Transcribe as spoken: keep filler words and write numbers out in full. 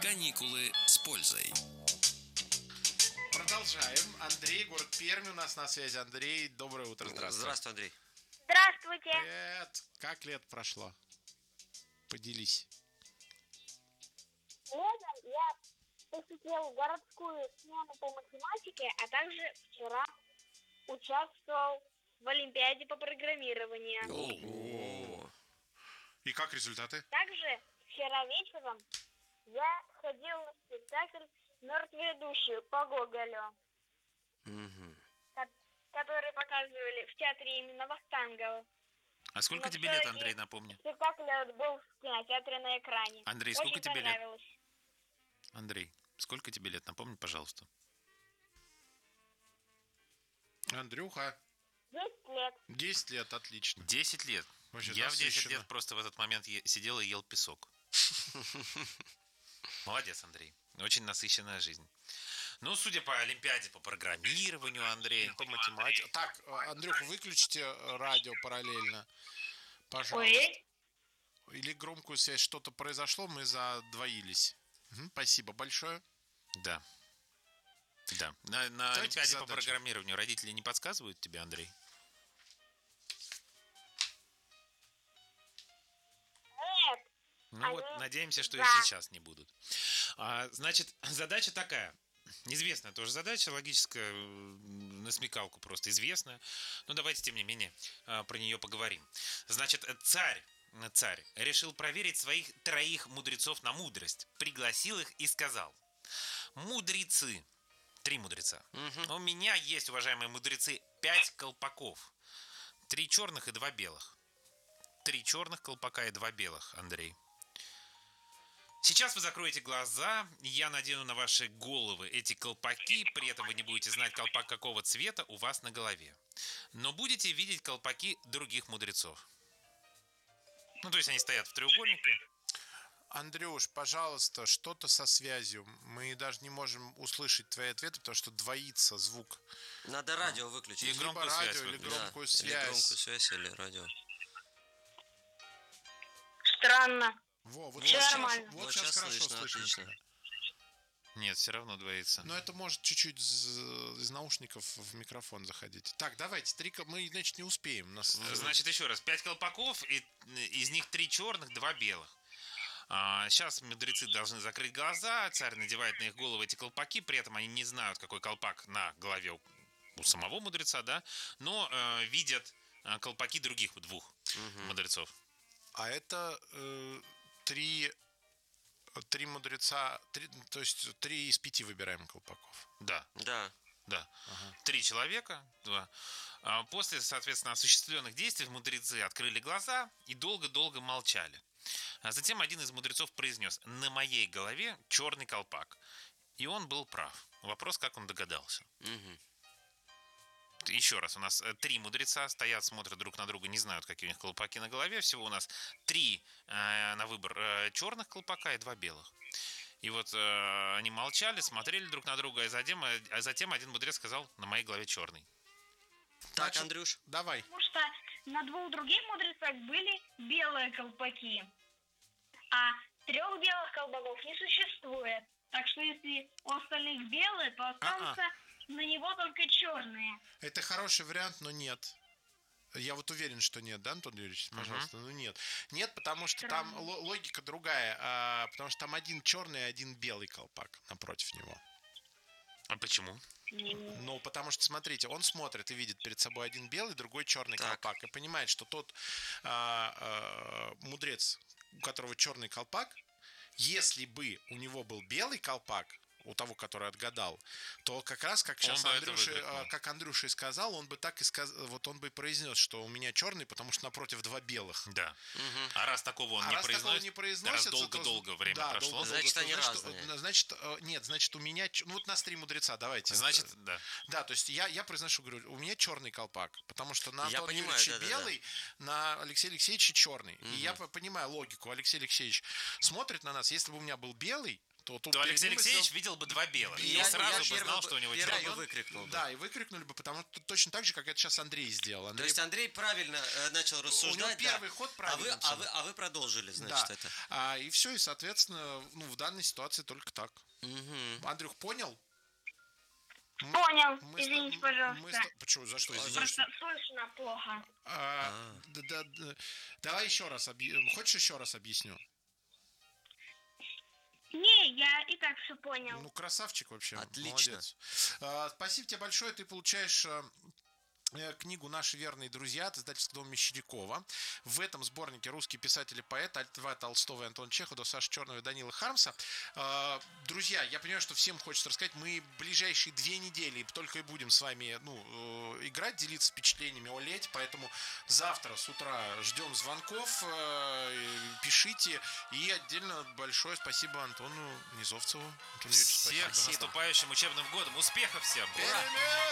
Каникулы с пользой. Продолжаем. Андрей, город Пермь у нас на связи. Андрей, доброе утро. Здравствуй. Здравствуй, Андрей. Здравствуйте. Привет. Как лет прошло? Поделись. Летом я посетил городскую смену по математике, а также вчера участвовал в Олимпиаде по программированию. Ого. И как результаты? Также вчера вечером я ходил на спектакль «Мертвые души» по Гоголю, Мгм. ко- который показывали в театре имени Вахтангова. А сколько Но тебе лет, всё-таки Андрей, напомни? Спектакль этот был в кинотеатре на экране. Андрей, Очень сколько тебе лет? понравилось. Андрей, сколько тебе лет? Напомни, пожалуйста. Андрюха. Десять лет. Десять лет, отлично. Десять лет. Вообще Я в десять насыщенно. лет просто в этот момент е- сидел и ел песок. Молодец, Андрей. Очень насыщенная жизнь. Ну, судя по Олимпиаде по программированию, Андрей. По математике. Так, Андрюха, выключите радио параллельно. Пожалуйста. Ой. Или громкую связь. Что-то произошло, мы задвоились. Мгм, спасибо большое. Да. Да. На, на Давайте Олимпиаде по задачу. программированию родители не подсказывают тебе, Андрей? Нет. Ну Они- вот, надеемся, что да. и сейчас не будут. А, значит, задача такая. Известная тоже задача, логическая, м, на смекалку просто известная. Но давайте, тем не менее, а, про нее поговорим. Значит, царь, царь решил проверить своих троих мудрецов на мудрость. Пригласил их и сказал: мудрецы, три мудреца, Мгм. у меня есть, уважаемые мудрецы, пять колпаков. Три черных и два белых. Три черных колпака и два белых, Андрей. Сейчас вы закроете глаза, я надену на ваши головы эти колпаки, при этом вы не будете знать, колпак какого цвета у вас на голове. Но будете видеть колпаки других мудрецов. Ну, то есть они стоят в треугольнике. Андрюш, пожалуйста, что-то со связью. Мы даже не можем услышать твои ответы, потому что двоится звук. Надо радио выключить. И Либо громкую радио, связь или выключить. Да, громкую Или связь. громкую связь, или радио. Странно. Во, вот Всё сейчас, нормально. вот Вот сейчас щас хорошо слышно, слышно. отлично. Нет, все равно двоится. Но это может чуть-чуть из, из наушников в микрофон заходить. Так, давайте, три, кол- мы, значит, не успеем. У нас, э, Значит, еще раз. Пять колпаков, и из них три черных, два белых. А, сейчас мудрецы должны закрыть глаза, царь надевает на их головы эти колпаки, при этом они не знают, какой колпак на голове у, у самого мудреца, да, но э, видят э, колпаки других двух мудрецов. А это э, три, три мудреца, три, то есть три из пяти выбираем колпаков. Да, Да. да. Три человека, два. А после, соответственно, осуществленных действий мудрецы открыли глаза и долго-долго молчали. А затем один из мудрецов произнес: на моей голове черный колпак. И он был прав. Вопрос, как он догадался. Мгм. Еще раз, у нас э, три мудреца стоят, смотрят друг на друга, не знают, какие у них колпаки на голове. Всего у нас три э, на выбор э, черных колпака и два белых. И вот э, они молчали, смотрели друг на друга, и затем, э, а затем один мудрец сказал: на моей голове черный. Так, Значит, Андрюш. Давай. Потому что на двух других мудрецах были белые колпаки, а трех белых колпаков не существует. Так что если у остальных белые, то останутся на него только черные. Это хороший вариант, но нет. Я вот уверен, что нет, да, Антон Юрьевич? Пожалуйста, ну нет. Нет, потому что там Странно. ло- логика другая. а, потому что там один черный и один белый колпак напротив него. А почему? Ну, потому что, смотрите, он смотрит и видит перед собой один белый, другой черный Так. колпак. И понимает, что тот а, а, мудрец, у которого черный колпак, если бы у него был белый колпак, у того, который отгадал, то как раз, как сейчас бы это Андрюша, выкрикнул. а, как Андрюша и сказал, он бы так и сказал, вот он бы и произнес, что у меня черный, потому что напротив два белых. Да. А раз такого он А не раз такого произносит, не раз произносится, долго-долго то, время да, прошло, долго-долго, Значит, то они значит, разные. э, Значит, э, нет, значит, у меня... ч- Ну, вот нас три мудреца, давайте. значит, да. Да, то есть я, я произношу, говорю, у меня черный колпак, потому что на Я Антона понимаю, Юрьевича да-да-да. белый, на Алексея Алексеевича черный. И я по- понимаю логику. Алексей Алексеевич смотрит на нас, если бы у меня был белый, Вот он то Алексей перегнулся, Алексеевич видел бы два белых. И И, я- сразу я бы первый знал, бы- что у него первый черный. бы он- выкрикнул бы. Да, и выкрикнули бы, потому что точно так же, как это сейчас Андрей сделал. То Андрей, есть Андрей правильно э, начал рассуждать. да. первый ход а вы, правильный а, абсолютно. вы, а вы продолжили, значит, да. это. А, и все, и, соответственно, ну, в данной ситуации только так. Мгм. Андрюх, понял? М- Понял. мы с- Извините, мы пожалуйста. с- Почему? За что извиняешься? Просто слышно плохо. А, да- да- да. Давай еще раз объясню. Хочешь еще раз объясню? Не, я и так все понял. Ну, красавчик вообще. Отлично. Молодец. А, спасибо тебе большое. Ты получаешь а, э, книгу «Наши верные друзья» от издательского дома Мещерякова. В этом сборнике русский писатель и поэт Льва Толстого и Антона Чехова, Саши Черного и Данила Хармса. А, Друзья, я понимаю, что всем хочется рассказать. Мы ближайшие две недели только и будем с вами ну, э, играть, делиться впечатлениями о лете. Поэтому завтра с утра ждем звонков. э, Пишите. И отдельно большое спасибо Антону Низовцеву. Антону Юрьевичу, Всех с спасибо. наступающим учебным годом. Успехов всем! Перемен!